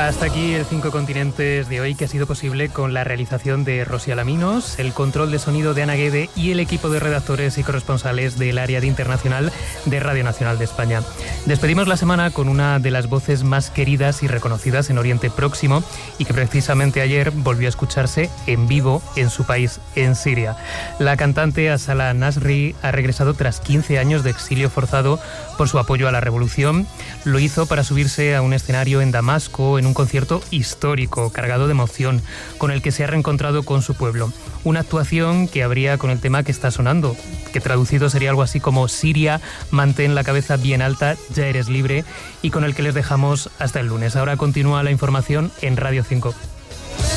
Hasta aquí el 5 continentes de hoy, que ha sido posible con la realización de Rosy Alaminos, el control de sonido de Ana Guede y el equipo de redactores y corresponsales del área de internacional de Radio Nacional de España. Despedimos la semana con una de las voces más queridas y reconocidas en Oriente Próximo y que precisamente ayer volvió a escucharse en vivo en su país, en Siria. La cantante Asala Nasri ha regresado tras 15 años de exilio forzado por su apoyo a la revolución. Lo hizo para subirse a un escenario en Damasco en un concierto histórico, cargado de emoción, con el que se ha reencontrado con su pueblo. Una actuación que abría con el tema que está sonando, que traducido sería algo así como Siria, mantén la cabeza bien alta, ya eres libre, y con el que les dejamos hasta el lunes. Ahora continúa la información en Radio 5.